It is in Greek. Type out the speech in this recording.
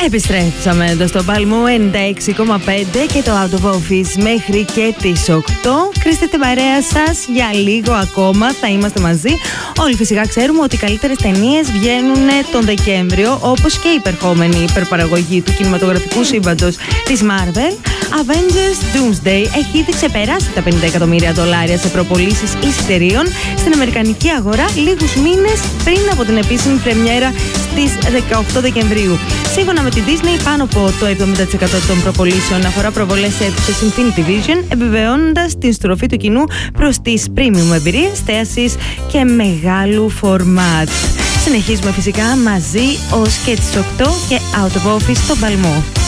Επιστρέψαμε εδώ στο Παλμό 96,5 και το Out of Office μέχρι και τις 8. Κρίστε την παρέα σας για λίγο ακόμα, θα είμαστε μαζί. Όλοι φυσικά ξέρουμε ότι οι καλύτερες ταινίες βγαίνουν τον Δεκέμβριο, όπως και η υπερχόμενη υπερπαραγωγή του κινηματογραφικού σύμπαντος της Marvel. Avengers Doomsday έχει ήδη ξεπεράσει τα $50 εκατομμύρια σε προπωλήσεις εισιτηρίων στην αμερικανική αγορά λίγους μήνες πριν από την επίσημη πρεμιέρα στις 18 Δεκεμβρίου. Σύμφωνα με τη Disney, πάνω από το 70% των προπωλήσεων αφορά προβολές σε αίθουσες Infinity Vision, επιβεβαιώνοντας την στροφή του κοινού προς τις premium εμπειρίες, θέασης και μεγάλου φορμάτ. Συνεχίζουμε φυσικά μαζί ως και τις 8 και Out of Office στον Παλμό.